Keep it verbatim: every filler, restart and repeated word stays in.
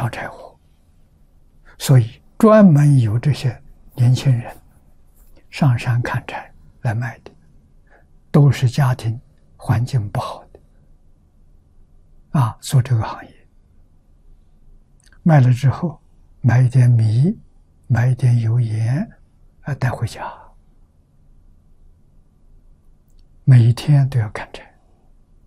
扛柴火，所以专门有这些年轻人上山砍柴来卖的，都是家庭环境不好的啊，做这个行业，卖了之后买一点米，买一点油盐啊，带回家，每一天都要砍柴。